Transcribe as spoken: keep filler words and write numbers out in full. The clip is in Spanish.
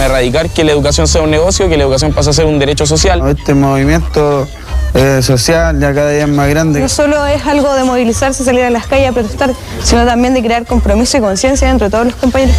queremos erradicar que la educación sea un negocio, que la educación pase a ser un derecho social. Este movimiento eh, social ya cada día es más grande. No solo es algo de movilizarse, salir a las calles a protestar, sino también de crear compromiso y conciencia entre todos los compañeros.